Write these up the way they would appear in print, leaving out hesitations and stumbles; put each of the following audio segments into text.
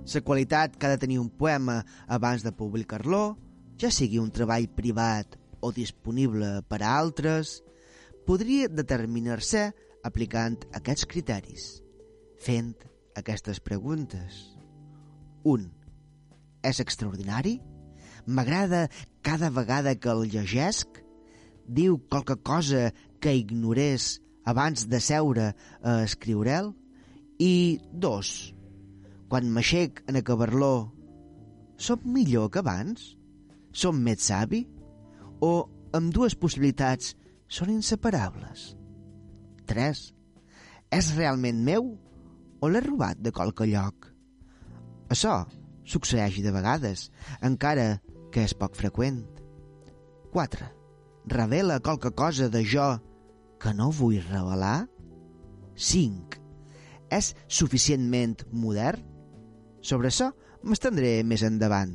La qualitat que ha de tenir un poema abans de publicar-lo, ja sigui un treball privat o disponible per a altres, podria determinar-se aplicant aquests criteris, fent aquestes preguntes. 1. És extraordinari? M'agrada cada vegada que el llegesc? Diu qualque cosa que ignorés abans de seure a escriure'l? I 2. Quan m'aixec en acabar-lo, som millor que abans? Som més savi? O ambdues possibilitats són inseparables? 3. És realment meu o l'he robat de qualque lloc? Això succeeix de vegades, encara que és poc freqüent. 4. Revela qualque cosa de jo que no vull revelar? 5. És suficientment modern? Sobre això m'estendré més endavant.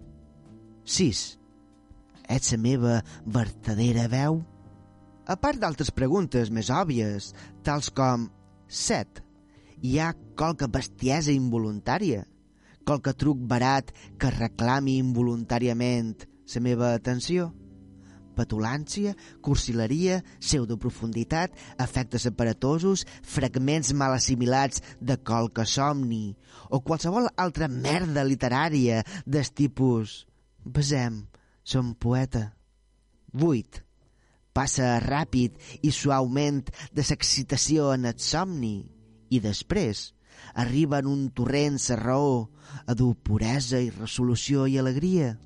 6. Ets la meva vertadera veu? A part d'altres preguntes més òbvies, tals com 7. Hi ha qualque bestiesa involuntària? Qualque truc barat que reclami involuntàriament la meva atenció? Petulància, cursileria, pseudoprofunditat, efectes aparatosos, fragments mal assimilats de qualque somni o qualsevol altra merda literària del tipus «Besem, som poeta». 8. Passa ràpid i suaument de l'excitació en el somni i després arriba en un torrent la raó a dur puresa i resolució i alegria.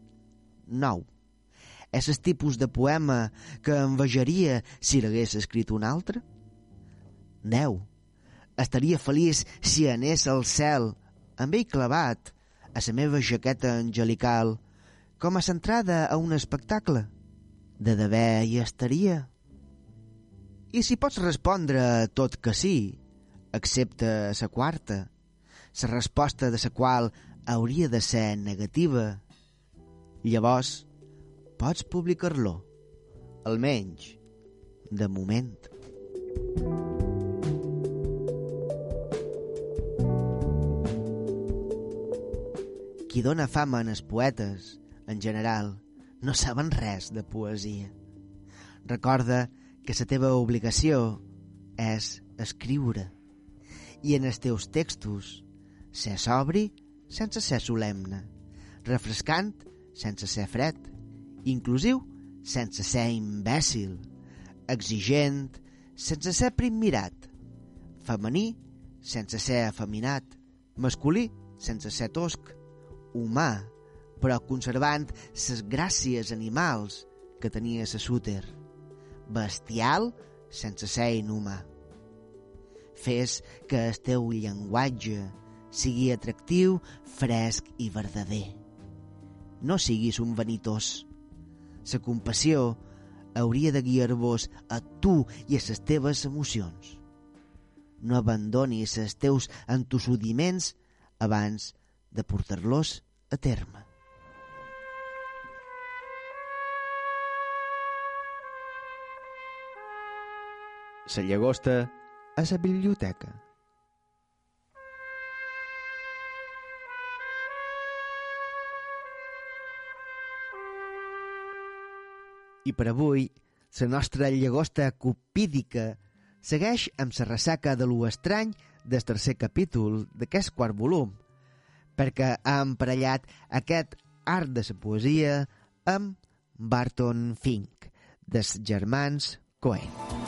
9. És el tipus de poema que envejaria si l'hagués escrit un altre? 10. Estaria feliç si anés al cel amb ell clavat a la meva jaqueta angelical com a l'entrada a un espectacle? De debé hi estaria? I si pots respondre tot que sí, excepte la quarta, la resposta de la qual hauria de ser negativa, llavors pots publicar-lo, almenys de moment. Qui dona fama en els poetes, en general, no saben res de poesia. Recorda que la teva obligació és escriure i en els teus textos ser sobri sense ser solemne, refrescant sense ser fred, inclusiu sense ser imbècil, exigent sense ser primmirat, femení sense ser afeminat, masculí sense ser tosc, humà però conservant ses gràcies animals que tenia sa súter, bestial sense ser inhumà. Fes que el teu llenguatge sigui atractiu, fresc i verdader. No siguis un vanitós. La compassió hauria de guiar-vos a tu i a les teves emocions. No abandonis els teus entossudiments abans de portar-los a terme. La llagosta a la biblioteca. I per avui, la nostra llagosta cupídica segueix amb la ressaca de lo estrany del tercer capítol d'aquest quart volum, perquè ha emparellat aquest art de la poesia amb Barton Fink, dels germans Coen.